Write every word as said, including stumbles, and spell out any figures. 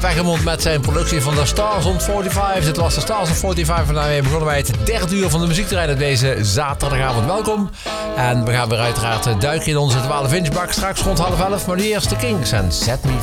Wegemond met zijn productie van de Stars on vijfenveertig. Dit was de Stars on vijfenveertig. En daarmee begonnen wij het derde uur van de muziekterrein op deze zaterdagavond. Welkom. En we gaan weer uiteraard duiken in onze twaalf inch bak straks rond half elf. Maar nu eerst de Kings en Set Me